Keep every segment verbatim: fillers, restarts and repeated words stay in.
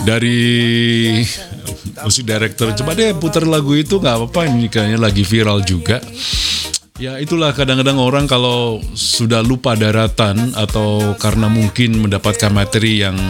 dari musik director, coba deh putar lagu itu, nggak apa-apa, ini kayaknya lagi viral juga. Ya itulah kadang-kadang orang kalau sudah lupa daratan atau karena mungkin mendapatkan materi yang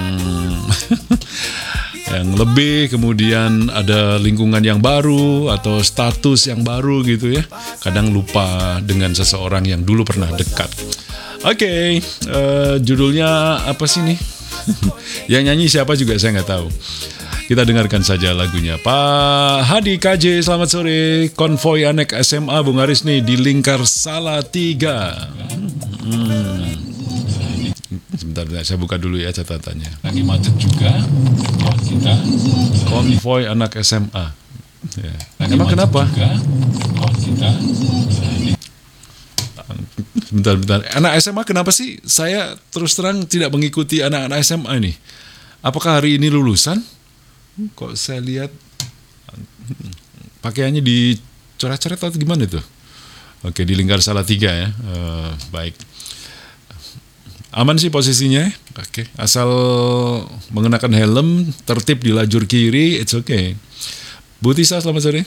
yang lebih, kemudian ada lingkungan yang baru atau status yang baru gitu ya, kadang lupa dengan seseorang yang dulu pernah dekat. Oke, okay, uh, judulnya apa sih nih? Yang nyanyi siapa juga saya nggak tahu. Kita dengarkan saja lagunya. Pak Hadi K J, selamat sore. Konvoy anak S M A Bung Aris nih di Lingkar Salatiga. Hmm. Sebentar, saya buka dulu ya catatannya. Lagi macet juga. Kita. Konvoy anak S M A. Ya. Emang kenapa? Juga. Kita. Bentar, bentar. Anak S M A kenapa sih? Saya terus terang tidak mengikuti anak-anak S M A ini. Apakah hari ini lulusan? Kok saya lihat pakaiannya dicoret-coret atau gimana tuh? Oke, di Lingkar Salatiga ya. Uh, baik. Aman sih posisinya. Oke, asal mengenakan helm, tertib di lajur kiri, it's okay. Bu Tisa, selamat sore.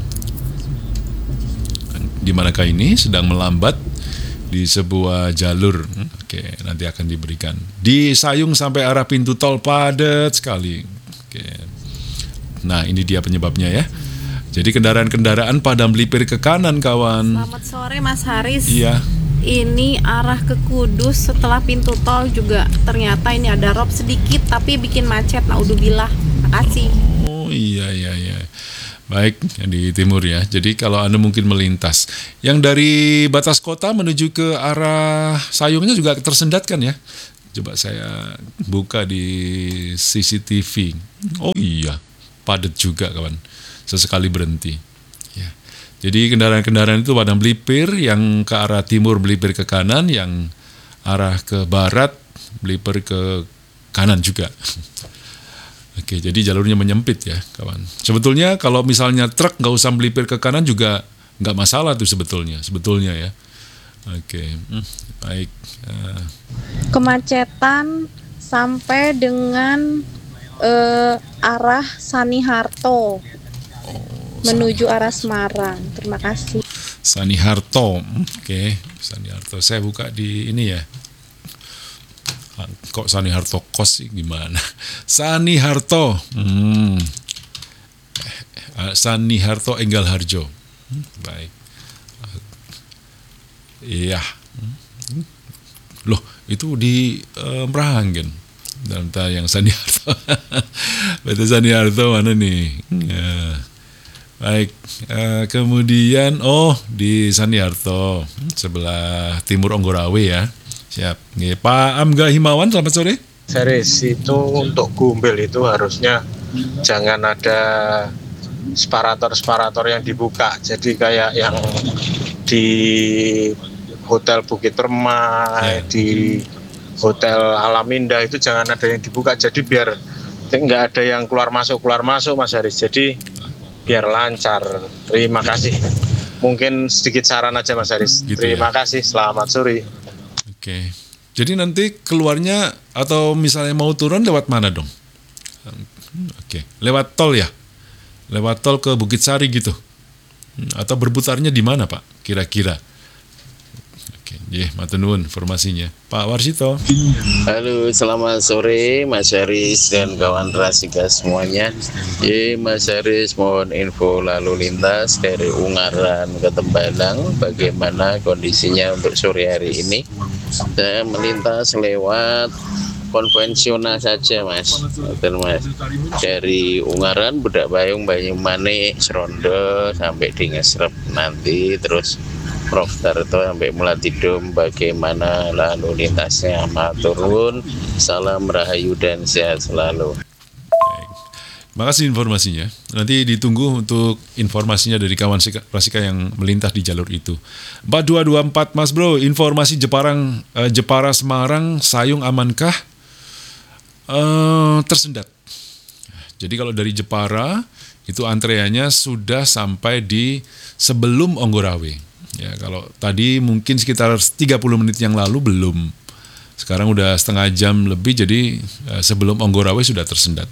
Di manakah ini sedang melambat di sebuah jalur? Oke, nanti akan diberikan. Di Sayung sampai arah pintu tol padat sekali. Oke. Nah, ini dia penyebabnya ya. Jadi kendaraan-kendaraan pada melipir ke kanan, kawan. Selamat sore Mas Haris. Iya. Ini arah ke Kudus setelah pintu tol juga ternyata ini ada rob sedikit tapi bikin macet. Naudzubillah. Makasih. Oh iya iya iya. Baik, di timur ya. Jadi kalau Anda mungkin melintas yang dari batas kota menuju ke arah Sayungnya juga tersendat kan ya. Coba saya buka di C C T V. Oh iya, padat juga kawan. Sesekali berhenti. Ya. Jadi kendaraan-kendaraan itu pada melipir, yang ke arah timur melipir ke kanan, yang arah ke barat melipir ke kanan juga. Oke, jadi jalurnya menyempit ya kawan. Sebetulnya kalau misalnya truk nggak usah melipir ke kanan juga nggak masalah tuh sebetulnya, sebetulnya ya. Oke, hmm, baik. Uh. Kemacetan sampai dengan uh, arah Saniharto. Oh, menuju Sani. Arah Semarang. Terima kasih. Saniharto, oke, Saniharto. Saya buka di ini ya. Kok Saniharto Kos sih gimana? Saniharto, hmm. Saniharto Enggal Harjo. Hmm, baik. Iya. Loh, itu di uh, Meranggen. Dalam yang Saniharto. Betul, Saniharto mana nih? Ya. Baik. Uh, kemudian oh di Saniharto sebelah timur Onggorawe ya. Siap. Nge, Pak Amga Himawan, selamat sore. Series itu untuk Gumbel itu harusnya jangan ada separator-separator yang dibuka. Jadi kayak yang di Hotel Bukit Permai, yeah. Di Hotel Alam Indah itu jangan ada yang dibuka. Jadi biar nggak ada yang keluar masuk keluar masuk Mas Haris. Jadi biar lancar. Terima kasih. Mungkin sedikit saran aja Mas Haris. Gitu Terima ya. kasih. Selamat sore. Oke, jadi nanti keluarnya atau misalnya mau turun lewat mana dong? Oke, lewat tol ya? Lewat tol ke Bukit Sari gitu? Atau berputarnya di mana Pak, kira-kira? Oke, ya, matur nuwun informasinya. Pak Warsito. Halo, selamat sore Mas Haris dan kawan Rasika semuanya. Ya, Mas Haris mohon info lalu lintas dari Ungaran ke Tembalang. Bagaimana kondisinya untuk sore hari ini? Saya melintas lewat konvensional saja Mas, betul Mas. Dari Ungaran, Budak Payung, Banyumanik, Serondo sampai di Ngesrep nanti, terus Prof Darto sampai Mulatidum. Bagaimana lalu lintasnya? Maturun, salam rahayu dan sehat selalu. Makasih informasinya. Nanti ditunggu untuk informasinya dari kawan Rasika yang melintas di jalur itu. empat dua dua empat Mas Bro, informasi Jeparang, eh, Jepara Semarang, Sayung amankah? Eh, tersendat. Jadi kalau dari Jepara itu antreannya sudah sampai di sebelum Onggorawe. Ya, kalau tadi mungkin sekitar tiga puluh menit yang lalu belum. Sekarang udah setengah jam lebih, jadi eh, sebelum Onggorawe sudah tersendat.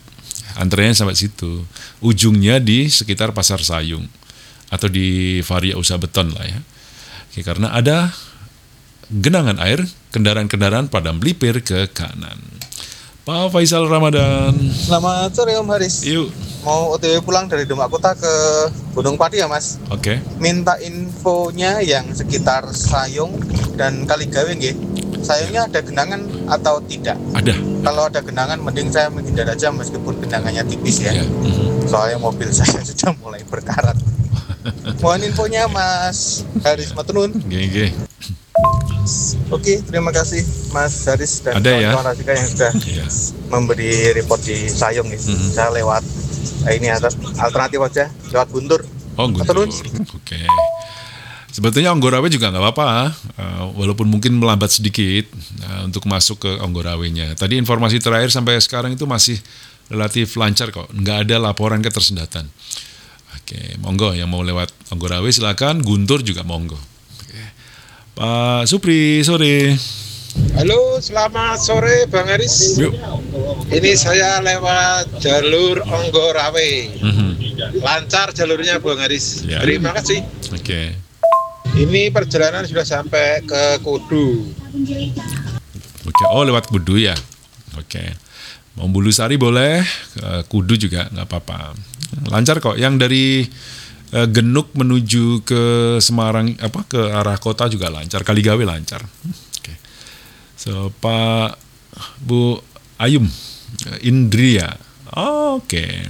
Antreannya sampai situ. Ujungnya di sekitar Pasar Sayung atau di Varia Usaha Beton lah ya. Oke, karena ada genangan air, kendaraan-kendaraan pada melipir ke kanan. Pak Faisal Ramadan. Selamat sore Om Haris. Yuk. Mau O T W pulang dari Demak Kota ke Gunung Pati ya Mas. Oke. Minta infonya yang sekitar Sayung dan Kaligawe nggih. Sayungnya ada genangan atau tidak? Ada. Kalau ada genangan mending saya menghindar aja meskipun genangannya tipis ya. Ya. Mhm. Soalnya mobil saya sudah mulai berkarat. Mohon infonya Mas Haris Matunun. Oke, Oke, terima kasih Mas Haris dan Ada ya? kawan-kawan Rasika yang sudah Iya. memberi report di Sayung nih. Mhm. Saya lewat eh, ini atas alternatif aja lewat Guntur. Oh, Guntur. Oke. Sebetulnya Onggorawe juga nggak apa-apa, uh, walaupun mungkin melambat sedikit uh, untuk masuk ke Onggorawe-nya. Tadi informasi terakhir sampai sekarang itu masih relatif lancar kok, nggak ada laporan ketersendatan. Oke, monggo yang mau lewat Onggorawe silakan, Guntur juga monggo. Oke. Pak Supri, sore. Halo, selamat sore Bang Haris. Yuk. Ini saya lewat jalur Onggorawe. Mhm. Lancar jalurnya Bang Haris. Ya. Terima kasih. Oke. Ini perjalanan sudah sampai ke Kudu. Oke, oh lewat Kudu ya. Oke. Mau Bulusari boleh, ke Kudu juga nggak apa-apa. Lancar kok. Yang dari eh, Genuk menuju ke Semarang apa ke arah kota juga lancar. Kaligawe lancar. Oke. So Pak Bu Ayum Indria. Oke.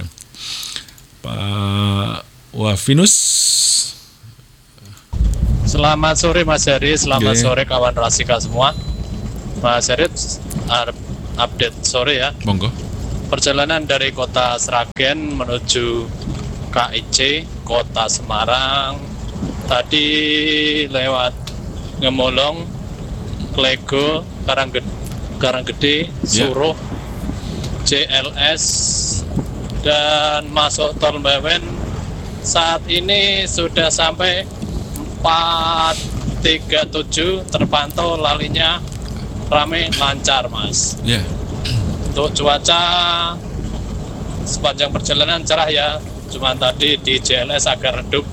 Pak Wafinus. Selamat sore Mas Heri, selamat Oke. sore kawan Rasika semua. Mas Heri, ar- update sore ya. Monggo. Perjalanan dari kota Sragen menuju K I C, kota Semarang. Tadi lewat Ngemolong, Klego, Karanggede, Karanggede Suruh, J L S, dan masuk Tol Bawen. Saat ini sudah sampai empat tiga tujuh, terpantau lalinya rame lancar Mas. Ya. Untuk cuaca sepanjang perjalanan cerah ya, cuma tadi di J L S agak redup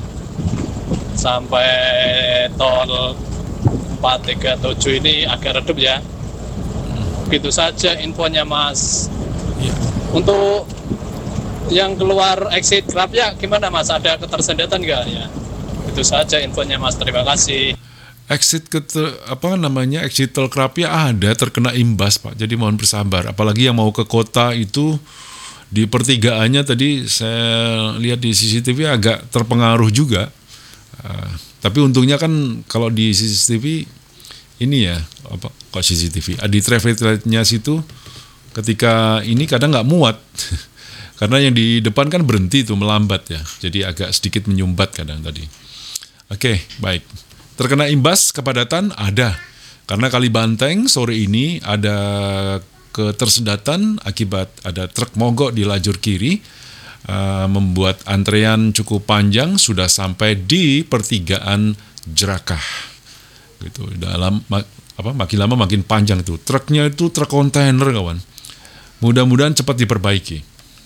sampai tol empat tiga tujuh ini agak redup ya. Begitu saja infonya Mas. Ya. Untuk yang keluar exit Krapyak gimana Mas? Ada ketersendatan nggak ya? Itu saja infonya Mas, terima kasih. Exit ke apa namanya exit tol Krapyak ada terkena imbas Pak, jadi mohon bersabar. Apalagi yang mau ke kota itu di pertigaannya tadi saya lihat di C C T V agak terpengaruh juga. Uh, tapi untungnya kan kalau di C C T V ini ya apa kok C C T V di traffic light-nya situ ketika ini kadang nggak muat karena yang di depan kan berhenti tuh melambat ya, jadi agak sedikit menyumbat kadang tadi. Oke, baik. Terkena imbas kepadatan ada. Karena Kali Banteng sore ini ada ketersendatan akibat ada truk mogok di lajur kiri, uh, membuat antrean cukup panjang sudah sampai di pertigaan Jerakah. Gitu. Dalam apa makin lama makin panjang itu. Truknya itu truk kontainer kawan. Mudah-mudahan cepat diperbaiki.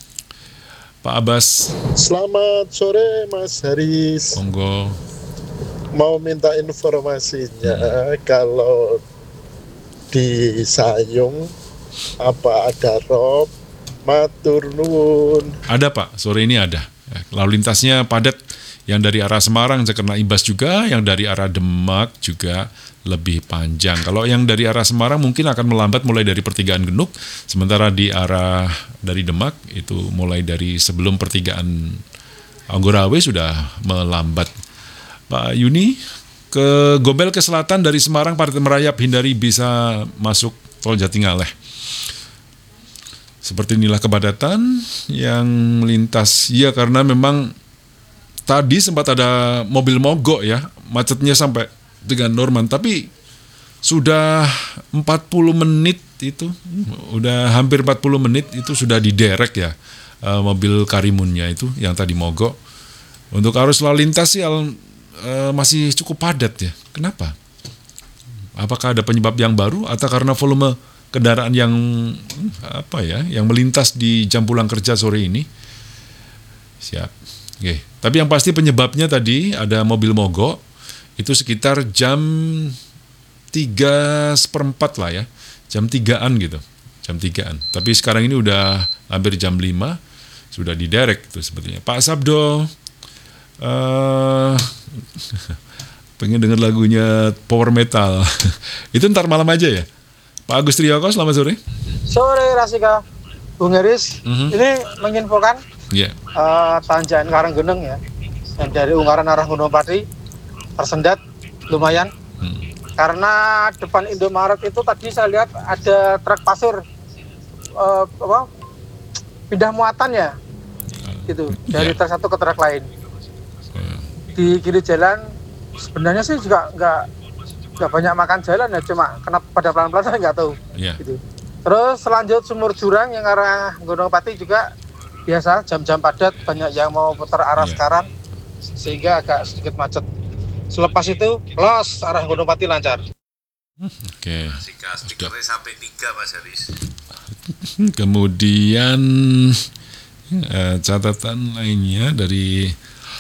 Pak Abbas. Selamat sore Mas Haris. Monggo. Mau minta informasinya hmm. kalau di Sayung apa ada rob, matur nuwun. Ada Pak, sore ini ada. Lalu lintasnya padat. Yang dari arah Semarang terkena imbas juga, yang dari arah Demak juga lebih panjang. Kalau yang dari arah Semarang mungkin akan melambat mulai dari pertigaan Genuk, sementara di arah dari Demak itu mulai dari sebelum pertigaan Onggorawe sudah melambat. Pak Yuni, ke Gobel ke selatan dari Semarang Partai Merayap hindari bisa masuk tol Jatingaleh. Seperti inilah kepadatan yang melintas. Ya karena memang tadi sempat ada mobil mogok ya, macetnya sampai dengan Norman, tapi sudah empat puluh menit itu, udah hampir empat puluh menit itu sudah diderek ya mobil Karimunnya itu yang tadi mogok. Untuk arus lalu lintas sih Uh, masih cukup padat ya. Kenapa? Apakah ada penyebab yang baru atau karena volume kendaraan yang apa ya, yang melintas di jam pulang kerja sore ini. Siap. Oke. Tapi yang pasti penyebabnya tadi ada mobil mogok itu sekitar jam tiga seperempat lah ya, jam tigaan gitu, jam tigaan. Tapi sekarang ini udah hampir jam lima, sudah diderek itu sepertinya. Pak Sabdo, uh, pengen denger lagunya Power Metal. Itu ntar malam aja ya. Pak Agus Triyoko, selamat sore. Sore Rasika, Bung Heris. Mm-hmm. Ini menginfokan yeah. uh, tanjakan Karanggeneng ya, yang dari Ungaran arah Gunung Pati tersendat lumayan. Hmm. Karena depan Indomaret itu tadi saya lihat ada truk pasir uh, apa pindah muatan ya, gitu dari yeah. truk satu ke truk lain. Hmm. Di kiri jalan sebenarnya sih juga nggak nggak banyak makan jalan ya, cuma kenapa pada pelan-pelan saya nggak tahu. Yeah. Gitu. Terus selanjut sumur jurang yang arah Gunung Pati juga biasa jam-jam padat, banyak yang mau putar arah yeah. sekarang sehingga agak sedikit macet. Selepas itu los arah Gunung Pati lancar. Oke. Okay. Sampai tiga Mas Haris. Kemudian eh, catatan lainnya dari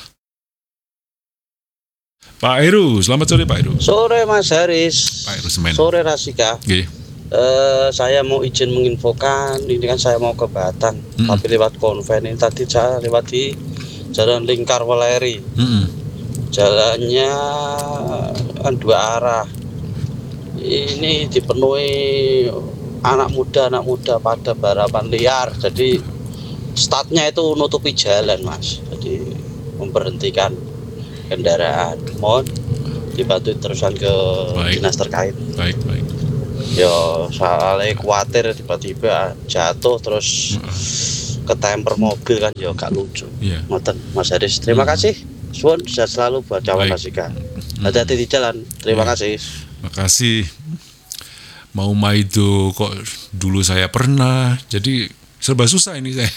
Pak Heru. Selamat sore Pak Heru. Sore Mas Haris. Pak Heru Semen. Sore Rasika. Okay. Uh, saya mau izin menginfokan, ini kan saya mau ke Batang, mm-hmm. tapi lewat konven ini tadi saya lewat di Jalan Lingkar Weleri. Mm-hmm. Jalannya kan dua arah. Ini dipenuhi anak muda anak muda pada balapan liar. Jadi startnya itu nutupi jalan Mas. Jadi memberhentikan kendaraan. Mohon dibantu terusan ke baik. Dinas terkait. Baik baik. Yo soalnya khawatir tiba-tiba jatuh terus ketemper mobil kan yo gak lucu. Yeah. Ngoten Mas Haris. Terima hmm. kasih. Suwun sehat selalu buat Cawan Rasika. Hati-hati di jalan. Terima yeah. kasih. Terima kasih. Mau maido kok dulu saya pernah. Jadi serba susah ini saya.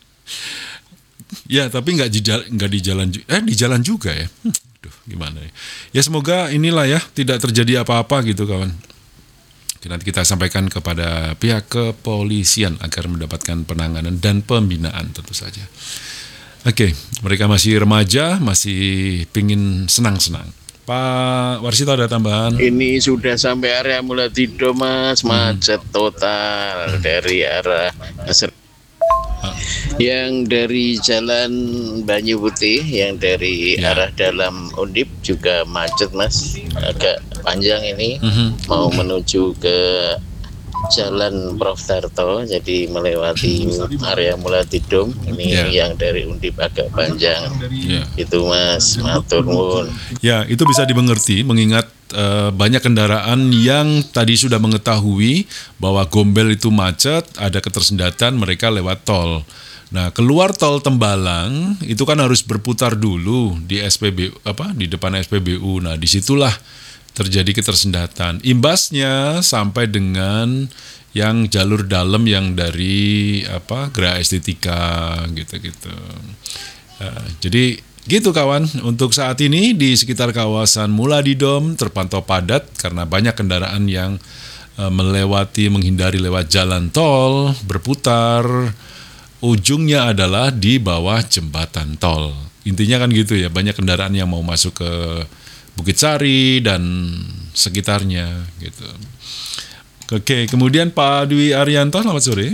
Ya tapi nggak di jalan, nggak di jalan eh di jalan juga ya. Aduh, gimana ya? Ya semoga inilah ya tidak terjadi apa-apa gitu kawan. Nanti kita sampaikan kepada pihak kepolisian agar mendapatkan penanganan dan pembinaan tentu saja. Oke, mereka masih remaja, masih pingin senang-senang. Pak Warsito ada tambahan? Ini sudah sampai area Mulatido Mas, macet hmm. total hmm. dari arah Nasr. Ah. Yang dari Jalan Banyu Putih, yang dari ya. arah dalam Undip juga macet Mas, agak panjang ini, mm-hmm. mau menuju ke Jalan Prof Darto, jadi melewati area Mulatidom ini yeah. yang dari Undip agak panjang, yeah. itu Mas, matur nuwun. Ya itu bisa dimengerti mengingat uh, banyak kendaraan yang tadi sudah mengetahui bahwa Gombel itu macet, ada ketersendatan mereka lewat tol. Nah, keluar tol Tembalang itu kan harus berputar dulu di S P B U apa di depan S P B U. Nah, disitulah terjadi ketersendatan. Imbasnya sampai dengan yang jalur dalam yang dari apa Geraha Estetika gitu-gitu. Nah, jadi gitu kawan, untuk saat ini di sekitar kawasan Muladidom terpantau padat karena banyak kendaraan yang uh, melewati menghindari lewat jalan tol, berputar. Ujungnya adalah di bawah jembatan tol. Intinya kan gitu ya, banyak kendaraan yang mau masuk ke Bukit Sari dan sekitarnya gitu. Oke, kemudian Pak Dwi Arianto, selamat sore.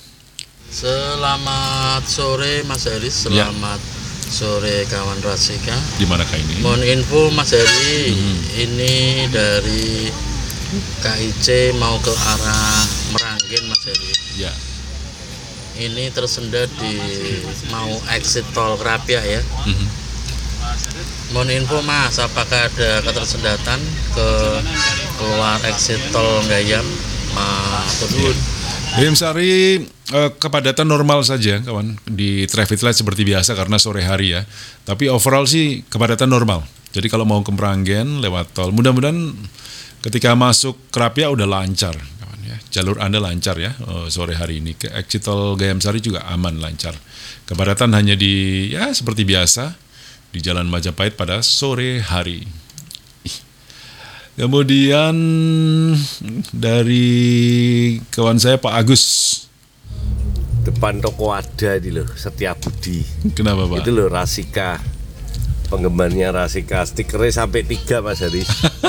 Selamat sore Mas Haris, selamat ya. sore kawan Rasika. Di manakah ini? Mohon info Mas Haris, hmm. ini dari K I C mau ke arah Meranggen Mas Haris. Ya. Ini tersendat di mau exit tol Krapia ya. Mm-hmm. Mohon info Mas, apakah ada ketersendatan ke keluar exit tol Gayam? Matur nuwun. Gayam Sari eh, kepadatan normal saja kawan di traffic light seperti biasa karena sore hari ya. Tapi overall sih kepadatan normal. Jadi kalau mau ke Meranggen lewat tol, mudah-mudahan ketika masuk Krapia udah lancar. Jalur Anda lancar ya oh, sore hari ini. Ke exit tol Gayam Sari juga aman, lancar. Kepadatan hanya di ya seperti biasa di Jalan Majapahit pada sore hari. Kemudian dari kawan saya Pak Agus. Depan toko ada di loh, Setia Budi. Kenapa Pak? Itu loh Rasika, penggemarnya Rasika, stikernya sampai tiga Mas Haris.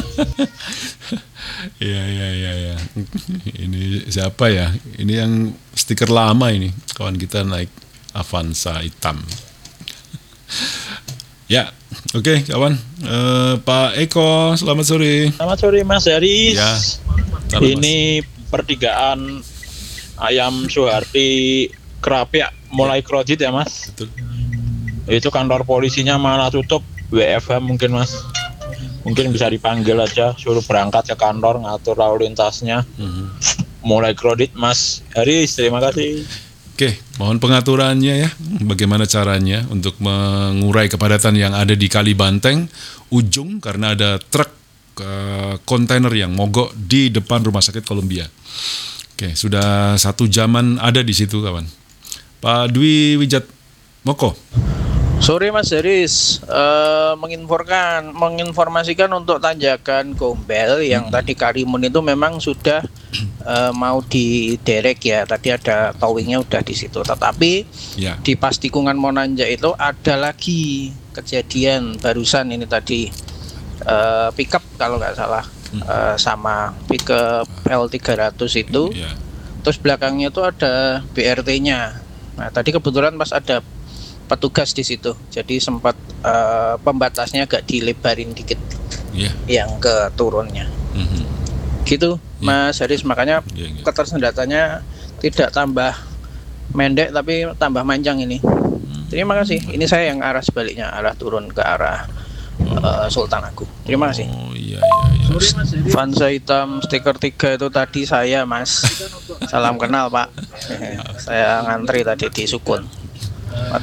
Iya iya iya ya. Ini siapa ya? Ini yang stiker lama ini, kawan kita naik Avanza hitam. Ya, oke okay, kawan. Uh, Pak Eko, selamat sore. Selamat sore Mas Haris. Ya. Ini mas. Pertigaan Ayam Suharti Kerapia mulai kredit ya Mas. Betul. Itu kantor polisinya malah tutup, W F H mungkin Mas. Mungkin bisa dipanggil aja, suruh berangkat ke kantor ngatur lalu lintasnya. Mm-hmm. Mulai kredit Mas Haris, terima kasih. Oke, mohon pengaturannya ya. Bagaimana caranya untuk mengurai kepadatan yang ada di Kali Banteng ujung karena ada truk uh, kontainer yang mogok di depan Rumah Sakit Columbia. Oke, sudah satu jaman ada di situ kawan. Pak Dwi Wijat Moko. Sore Mas Haris, uh, menginformasikan, menginformasikan untuk tanjakan Gombel yang hmm. tadi Karimun itu memang sudah uh, mau diderek ya. Tadi ada towingnya udah di situ. Tetapi ya. Di pas tikungan mau nanjak itu ada lagi kejadian barusan ini tadi uh, pickup kalau nggak salah hmm. uh, sama pickup L tiga ratus itu. Ya. Terus belakangnya itu ada B R T-nya. Nah tadi kebetulan pas ada petugas di situ, jadi sempat uh, pembatasnya agak dilebarin dikit, yeah. yang ke turunnya, mm-hmm. gitu, yeah. Mas Haris, makanya yeah, yeah. ketersendatannya tidak tambah mendek tapi tambah panjang ini. Mm. Terima kasih. Ini saya yang arah sebaliknya, arah turun ke arah oh. uh, Sultan Agung. Terima kasih. Oh iya iya. iya. Avanza hitam stiker tiga itu tadi saya Mas. Salam kenal Pak. Saya ngantri tadi di Sukun.